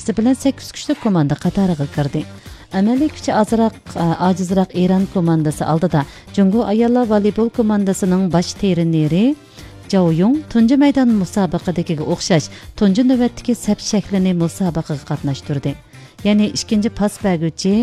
natijasi bilan 8 kuchli komanda qatoriga kirdi. Amaliy kuchi ojizroq Eron komandasi oldida Jungo ayollar voleybol komandasining bosh treneri Jao Yung tunji maydon musobaqadagiga o'xshash tunji navbatdagi saf shaklini musobaqaga qatnashtirdi. Ya'ni ikkinchi pas berguvchi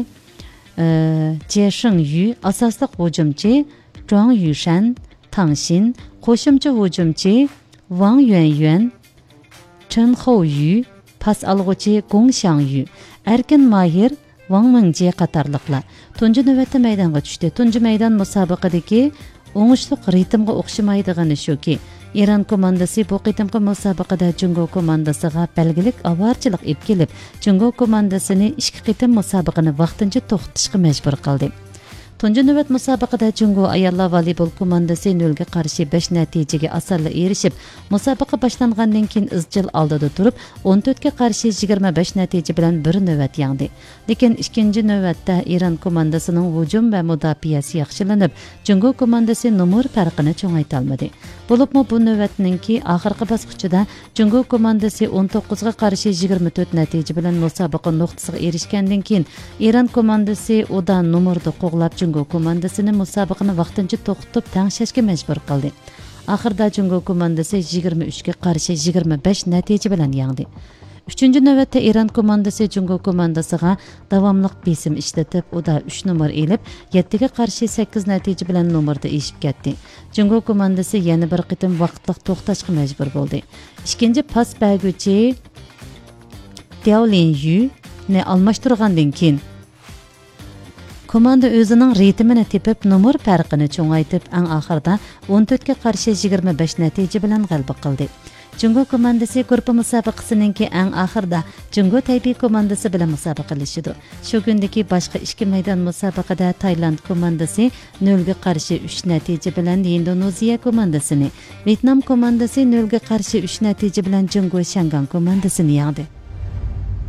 Jie Shengyu, asosli hujumchi Zhuang Yushan, Tang Xin, qo'shimcha hujumchi Wang Yuanyuan, Chen Houyu, pas alg'uchi Gong Xiangyu, erkin mahir Wang Mingji qatorliqlar tunji navbatda maydonga tushdi. Tunji maydon musobaqadagi o'ngishli ritmga o'xshamaydigani shuki, Eron komandasi bu qitimqi musobaqada Jungo komandasiga belgilik avorchilik ib kelib, Jungo komandasini 2 qitim musobaqani vaqtincha to'xtatishga majbur qildi. Tunji navbat musobaqada Jungo ayollar voleybol komandasi 0 ga qarshi 5 natijaga osonla erishib, musobaqa boshlangandan keyin izchil oldida turib, 14 ga qarshi 25 natija bilan bir navbat yengdi. Lekin ikkinchi navbatda Eron komandasining hujum va mudofaasi yaxshilanib, Jungo komandasi numur farqini cho'ngayta olmadi. Bo'libmi bu navbatninki oxirgi bosqichida Jungo komandasi 19 ga qarshi 24 natija bilan musobaqa nuqtasiga erishgandan keyin Eron komandasi udan numurda qo'g'lab Jungo komandasini musobaqani vaqtincha to'xtatib tanglashga majbur qildi. Oxirida Jungo komandasi 23 ga qarshi 25 natija bilan yengdi. 3-navbatda Eron komandasi Jungo komandasiga davomli besim ishlatib, uda 3 numar elib, 7 ga qarshi 8 natija bilan numurda eshib ketdi. Jungo komandasi yana bir qitim vaqtliq to'xtashga majbur bo'ldi. Ikkinchi pas berguvchi Diao Linyu ne almashtirgandan keyin komanda o'zining ritmini tepib, numur farqini cho'ngaytib, eng oxirida 14 ga qarshi 25 natija bilan g'alaba qildi. Jungo komandasi guruh musobaqasininki eng oxirida Jungo Taipei komandasi bilan musobaqalashadi. Shu kundagi boshqa 2 maydon musobaqada Tailand komandasi 0 ga qarshi 3 natija bilan Indoneziya komandasini, Vyetnam komandasi 0 ga qarshi 3 natija bilan Jungo Shangang komandasini yengdi.